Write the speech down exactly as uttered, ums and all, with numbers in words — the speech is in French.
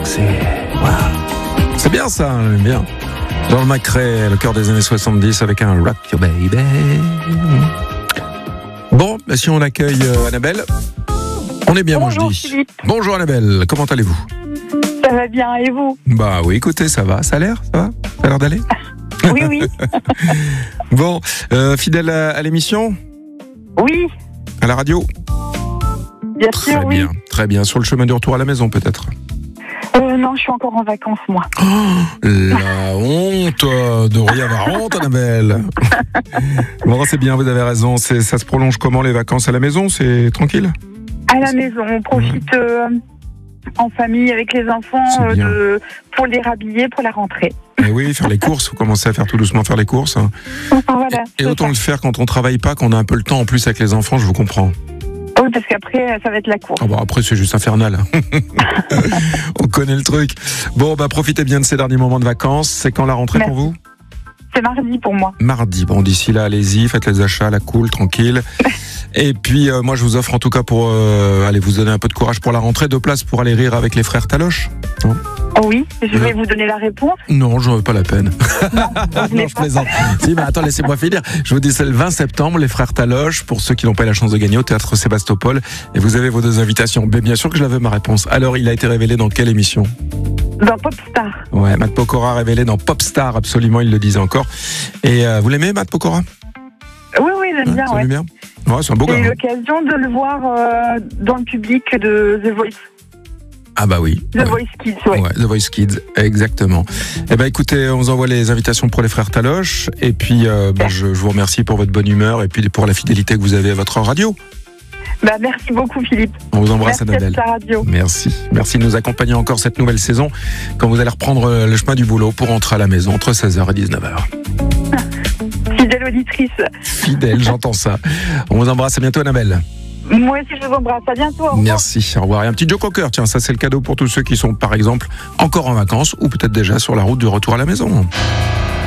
c'est... Wow. C'est bien ça, hein, bien. Dans le Macré, le cœur des années soixante-dix avec un Rock Your Baby. Bon, bah si on accueille euh, Annabelle, on est bien, Bonjour, moi je dis. Philippe. Bonjour Annabelle, comment allez-vous? Ça va bien, et vous? Bah oui, écoutez, ça va, ça a l'air, ça va Ça a l'air d'aller? Oui, oui. Bon, euh, fidèle à, à l'émission? Oui, À la radio? bien Très sûr, oui. bien, très bien. Sur le chemin du retour à la maison peut-être? Euh, non, je suis encore en vacances, moi. La honte, euh, de devrait y avoir honte, Annabelle. Bon, c'est bien, vous avez raison. C'est, ça se prolonge comment les vacances à la maison? C'est tranquille? À la maison, on profite euh, en famille avec les enfants C'est euh, bien. de, pour les rhabiller pour la rentrée. Et oui, faire les courses. Vous commencez à faire tout doucement faire les courses. hein. Voilà. Et c'est autant ça. le faire quand on travaille pas, qu'on a un peu le temps en plus avec les enfants, je vous comprends. Oui, parce qu'après, ça va être la course. Ah bon, après, c'est juste infernal. On connaît le truc. Bon, bah, profitez bien de ces derniers moments de vacances. C'est quand la rentrée Merci. pour vous? C'est mardi pour moi. Mardi. Bon, d'ici là, allez-y, faites les achats, la cool, tranquille. Et puis, euh, moi, je vous offre en tout cas pour euh, aller vous donner un peu de courage pour la rentrée, deux places pour aller rire avec les frères Taloche. Oh oui, je vais vous donner la réponse. Non, j'en veux pas la peine. Non, vous voulez Non, je pas. plaisante. Si, mais attends, laissez-moi finir. Je vous dis, c'est le vingt septembre, les frères Taloche, pour ceux qui n'ont pas eu la chance de gagner au Théâtre Sébastopol. Et vous avez vos deux invitations. Mais bien sûr que je l'avais ma réponse. Alors, il a été révélé dans quelle émission? Dans Popstar. Ouais, Matt Pokora révélé dans Popstar, absolument, il le disait encore. Et euh, vous l'aimez, Matt Pokora? Oui, oui, j'aime bien, ça ouais. lui bien. Ouais, c'est un beau J'ai gars. eu hein. l'occasion de le voir euh, dans le public de The Voice. Ah bah oui. The Ouais. Voice Kids, ouais. Ouais, The Voice Kids, exactement. Eh ben écoutez, on vous envoie les invitations pour les frères Taloche. Et puis, euh, bah, je, je vous remercie pour votre bonne humeur et puis pour la fidélité que vous avez à votre radio. Bah, merci beaucoup, Philippe. On vous embrasse, Merci à Annabelle. ta radio. Merci. Merci de nous accompagner encore cette nouvelle saison quand vous allez reprendre euh, le chemin du boulot pour rentrer à la maison entre seize heures et dix-neuf heures. Fidèle auditrice. Fidèle, j'entends ça. On vous embrasse, à bientôt, Annabelle. Moi aussi, je vous embrasse. À bientôt. Au revoir. Merci, au revoir. Et un petit Joe Cocker, tiens, ça c'est le cadeau pour tous ceux qui sont, par exemple, encore en vacances ou peut-être déjà sur la route du retour à la maison.